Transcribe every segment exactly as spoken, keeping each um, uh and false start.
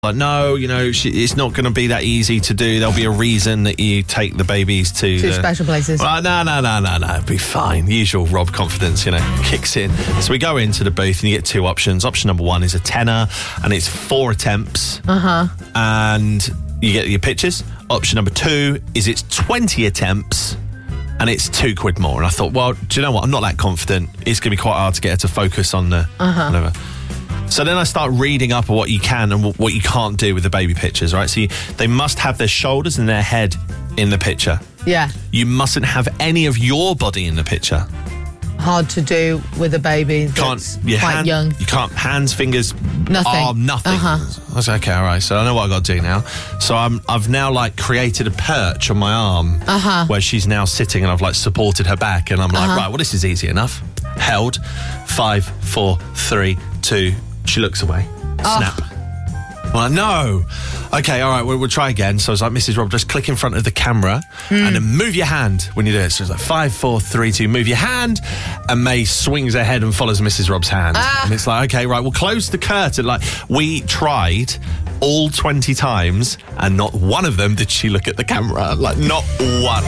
Like, no, you know, she, it's not going to be that easy to do. There'll be a reason that you take the babies to... To the, special places. Well, no, no, no, no, no. It'll be fine. The usual Rob confidence, you know, kicks in. So we go into the booth and you get two options. Option number one is a tenner and it's four attempts. Uh-huh. And you get your pictures. Option number two is it's twenty attempts and it's two quid more. And I thought, well, do you know what? I'm not that confident. It's going to be quite hard to get her to focus on the... Uh-huh. Whatever. So then I start reading up on what you can and what you can't do with the baby pictures, right? So you, they must have their shoulders and their head in the picture. Yeah. You mustn't have any of your body in the picture. Hard to do with a baby that's Can't, your quite hand, young. You can't, hands, fingers, Nothing. arm, nothing. Uh-huh. I was like, okay, all right, so I know what I've got to do now. So I'm, I've now, like, created a perch on my arm uh-huh. where she's now sitting and I've, like, supported her back and I'm like, uh-huh. right, well, this is easy enough. Held. Five, four, three, two. She looks away. Snap. Oh. Well, no. Okay, all right, we'll, we'll try again. So I was like, Missus Rob, just click in front of the camera mm. and then move your hand when you do it. So it's like five, four, three, two, move your hand. And May swings her head and follows Missus Rob's hand. Ah. And it's like, okay, right, we'll close the curtain. Like, we tried all twenty times and not one of them did she look at the camera. Like, not one.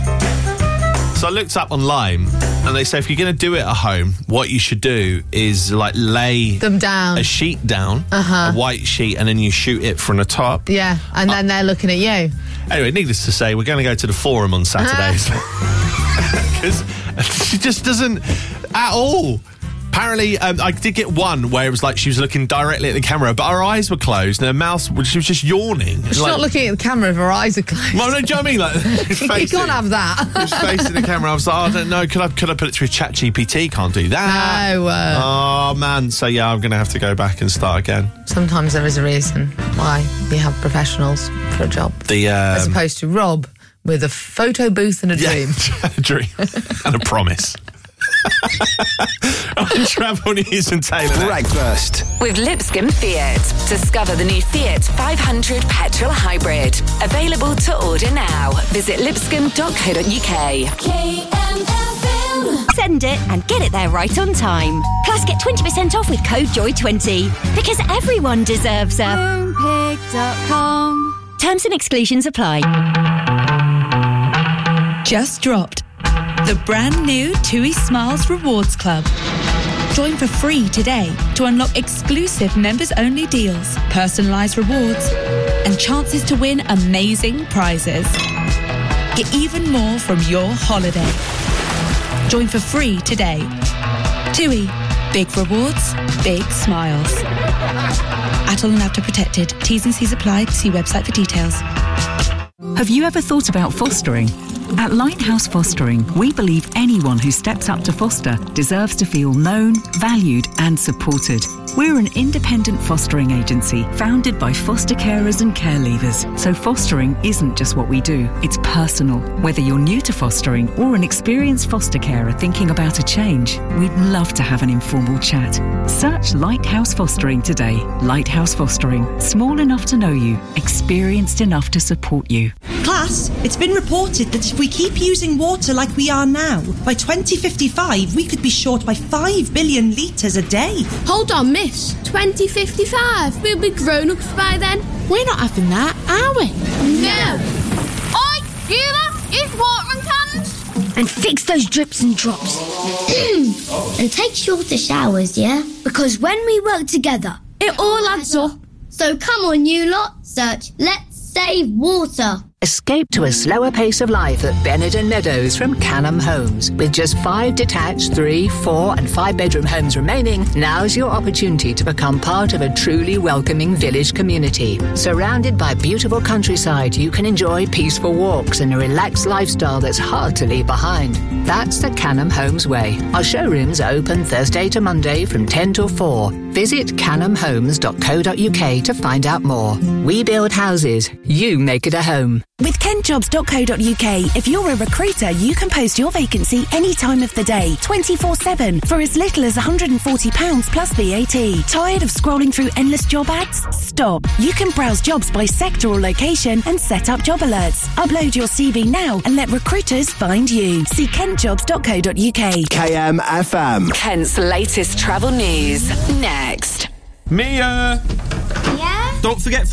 So I looked up online and they say if you're going to do it at home, what you should do is like lay them down, a sheet down, uh-huh. a white sheet, and then you shoot it from the top. Yeah, and then uh, they're looking at you. Anyway, needless to say, we're going to go to the forum on Saturdays. Because she just doesn't at all. Apparently, um, I did get one where it was like she was looking directly at the camera, but her eyes were closed and her mouth, she was just yawning. She's like, not looking at the camera if her eyes are closed. Well, no, do you know what I mean? Like, you can't have that. She's facing the camera. I was like, oh, I don't know. Could I, could I put it through Chat G P T? Can't do that. No. Uh, oh, man. So, yeah, I'm going to have to go back and start again. Sometimes there is a reason why you have professionals for a job. The um, As opposed to Rob with a photo booth and a yeah, dream. a dream. And a promise. On Travel News and Taylor. Breakfast with Lipscomb Fiat. Discover the new Fiat five hundred petrol hybrid. Available to order now. Visit lipscomb dot co dot uk. K M F M. Send it and get it there right on time. Plus, get twenty percent off with code joy twenty. Because everyone deserves a moonpig dot com. Terms and exclusions apply. Just dropped. The brand new TUI Smiles Rewards Club. Join for free today to unlock exclusive members-only deals, personalised rewards, and chances to win amazing prizes. Get even more from your holiday. Join for free today. TUI. Big rewards, big smiles. At all and after protected. T's and C's apply. See website for details. Have you ever thought about fostering? At Lighthouse Fostering, we believe anyone who steps up to foster deserves to feel known, valued and supported. We're an independent fostering agency founded by foster carers and care leavers. So fostering isn't just what we do, it's personal. Whether you're new to fostering or an experienced foster carer thinking about a change, we'd love to have an informal chat. Search Lighthouse Fostering today. Lighthouse Fostering. Small enough to know you, experienced enough to support you. Class, it's been reported that if we keep using water like we are now, by twenty fifty-five we could be short by five billion litres a day. Hold on, miss. twenty fifty-five? We'll be grown-ups by then. We're not having that, are we? No. Oi, you lot, it's watering cans. And fix those drips and drops. And take shorter showers, yeah? Because when we work together, it all adds up. So come on, you lot, search Let's Save Water. Escape to a slower pace of life at Benenden Meadows from Canham Homes. With just five detached, three, four and five bedroom homes remaining, now's your opportunity to become part of a truly welcoming village community. Surrounded by beautiful countryside, you can enjoy peaceful walks and a relaxed lifestyle that's hard to leave behind. That's the Canham Homes way. Our showrooms are open Thursday to Monday from ten till four. Visit canham homes dot co dot uk to find out more. We build houses, you make it a home. With kent jobs dot co dot uk, if you're a recruiter, you can post your vacancy any time of the day, twenty-four seven, for as little as one hundred forty pounds plus V A T. Tired of scrolling through endless job ads? Stop. You can browse jobs by sector or location and set up job alerts. Upload your C V now and let recruiters find you. See kent jobs dot co dot uk. K M F M. Kent's latest travel news. Next. Mia! Yeah? Don't forget